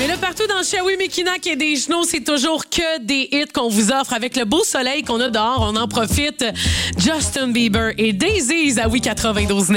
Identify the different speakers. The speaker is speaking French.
Speaker 1: Et là, partout dans Shawinigan et des genoux, c'est toujours que des hits qu'on vous offre. Avec le beau soleil qu'on a dehors, on en profite. Justin Bieber et Daisies à Oui 92.9.